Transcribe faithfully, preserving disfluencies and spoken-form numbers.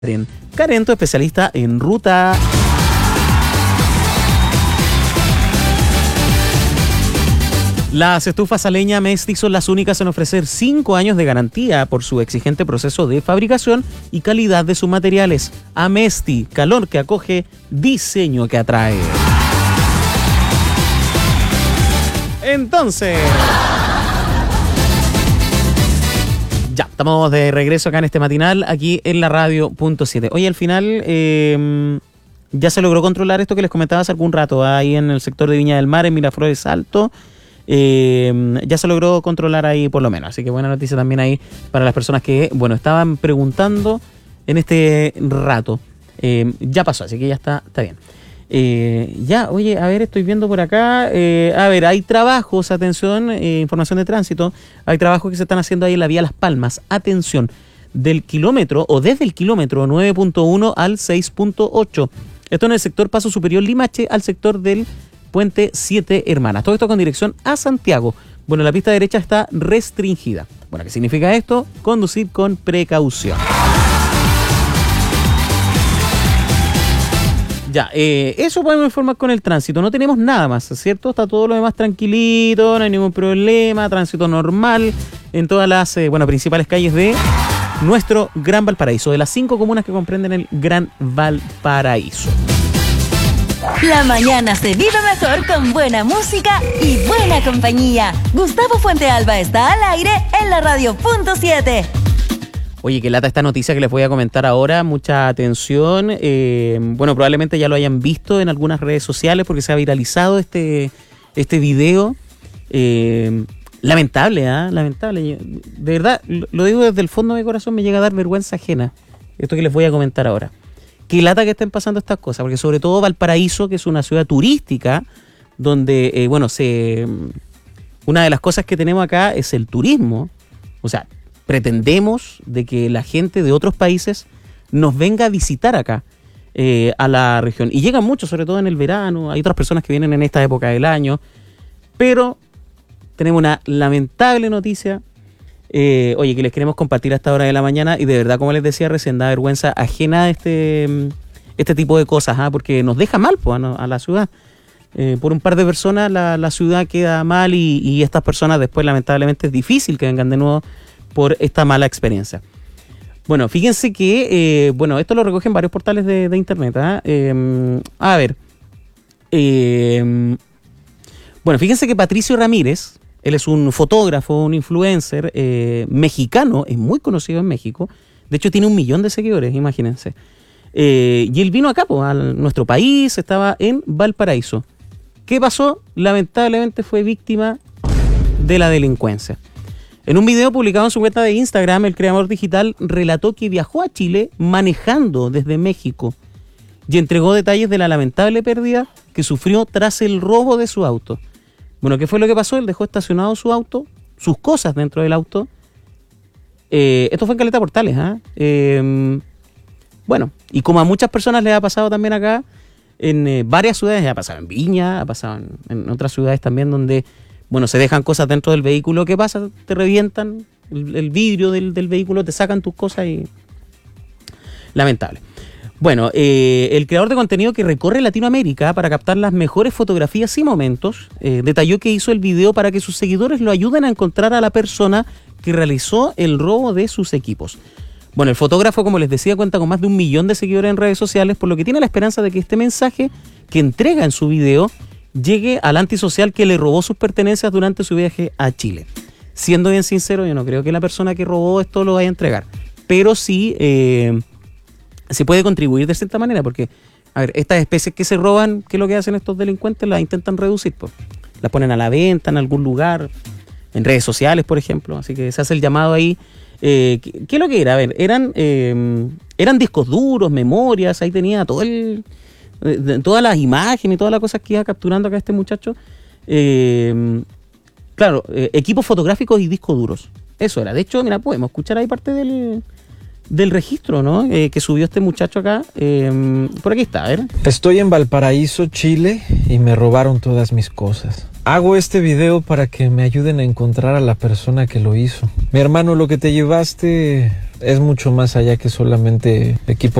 Karen. Karen, tu especialista en ruta. Las estufas a leña Mesti son las únicas en ofrecer cinco años de garantía por su exigente proceso de fabricación y calidad de sus materiales. Amesti, calor que acoge, diseño que atrae. Entonces, ya, estamos de regreso acá en este matinal, aquí en la radio punto siete. Oye, al final eh, ya se logró controlar esto que les comentaba hace algún rato, ahí en el sector de Viña del Mar, en Miraflores Alto. Eh, ya se logró controlar ahí por lo menos, así que buena noticia también ahí para las personas que, bueno, estaban preguntando en este rato. Eh, ya pasó, así que ya está, está bien. Eh, ya, oye, a ver, estoy viendo por acá, eh, a ver, hay trabajos, atención, eh, información de tránsito, hay trabajos que se están haciendo ahí en la vía Las Palmas, atención, del kilómetro o desde el kilómetro nueve punto uno al seis punto ocho, esto en el sector Paso Superior Limache al sector del Puente Siete Hermanas, todo esto con dirección a Santiago. Bueno, la pista derecha está restringida. Bueno, ¿qué significa esto? Conducir con precaución. Ya, eh, eso podemos informar con el tránsito. No tenemos nada más, ¿cierto? Está todo lo demás tranquilito, no hay ningún problema, tránsito normal en todas las eh, bueno, principales calles de nuestro Gran Valparaíso, de las cinco comunas que comprenden el Gran Valparaíso. La mañana se vive mejor con buena música y buena compañía. Gustavo Fuentealba está al aire en la radio punto siete. Oye, qué lata esta noticia que les voy a comentar ahora, mucha atención. Eh, bueno, probablemente ya lo hayan visto en algunas redes sociales porque se ha viralizado este, este video. Eh, lamentable, ¿ah? ¿eh? Lamentable. De verdad, lo digo desde el fondo de mi corazón, me llega a dar vergüenza ajena esto que les voy a comentar ahora. Qué lata que estén pasando estas cosas, porque sobre todo Valparaíso, que es una ciudad turística, donde, eh, bueno, se una de las cosas que tenemos acá es el turismo. O sea, pretendemos de que la gente de otros países nos venga a visitar acá, eh, a la región. Y llegan muchos, sobre todo en el verano. Hay otras personas que vienen en esta época del año. Pero tenemos una lamentable noticia. Eh, oye, que les queremos compartir a esta hora de la mañana. Y de verdad, como les decía recién, da vergüenza ajena este, este tipo de cosas, ¿eh? Porque nos deja mal pues, a, a la ciudad. Eh, por un par de personas la, la ciudad queda mal y, y estas personas después lamentablemente es difícil que vengan de nuevo por esta mala experiencia. Bueno, fíjense que, eh, bueno, esto lo recogen varios portales de, de internet. ¿eh? Eh, a ver. Eh, bueno, fíjense que Patricio Ramírez, él es un fotógrafo, un influencer eh, mexicano, es muy conocido en México. De hecho, tiene un millón de seguidores, imagínense. Eh, y él vino acá, pues, a nuestro país, estaba en Valparaíso. ¿Qué pasó? Lamentablemente fue víctima de la delincuencia. En un video publicado en su cuenta de Instagram, el creador digital relató que viajó a Chile manejando desde México y entregó detalles de la lamentable pérdida que sufrió tras el robo de su auto. Bueno, ¿qué fue lo que pasó? Él dejó estacionado su auto, sus cosas dentro del auto. Eh, esto fue en Caleta Portales. ¿eh? Eh, bueno, y como a muchas personas les ha pasado también acá, en eh, varias ciudades, ha pasado en Viña, ha pasado en, en otras ciudades también donde, bueno, se dejan cosas dentro del vehículo. ¿Qué pasa? Te revientan el, el vidrio del, del vehículo, te sacan tus cosas y... Lamentable. Bueno, eh, el creador de contenido que recorre Latinoamérica para captar las mejores fotografías y momentos, eh, detalló que hizo el video para que sus seguidores lo ayuden a encontrar a la persona que realizó el robo de sus equipos. Bueno, el fotógrafo, como les decía, cuenta con más de un millón de seguidores en redes sociales, por lo que tiene la esperanza de que este mensaje que entrega en su video llegue al antisocial que le robó sus pertenencias durante su viaje a Chile. Siendo bien sincero, yo no creo que la persona que robó esto lo vaya a entregar, pero sí... Eh, se puede contribuir de cierta manera, porque, a ver, estas especies que se roban, ¿qué es lo que hacen estos delincuentes? Las intentan reducir, pues. Las ponen a la venta en algún lugar, en redes sociales, por ejemplo. Así que se hace el llamado ahí. Eh, ¿qué, ¿Qué es lo que era? A ver, eran, eh, eran discos duros, memorias, ahí tenía todo el, eh, todas las imágenes y todas las cosas que iba capturando acá este muchacho. Eh, claro, eh, equipos fotográficos y discos duros. Eso era. De hecho, mira, podemos escuchar ahí parte del... del registro, ¿no? Eh, que subió este muchacho acá. Eh, por aquí está, a ver. Estoy en Valparaíso, Chile, y me robaron todas mis cosas. Hago este video para que me ayuden a encontrar a la persona que lo hizo. Mi hermano, lo que te llevaste es mucho más allá que solamente equipo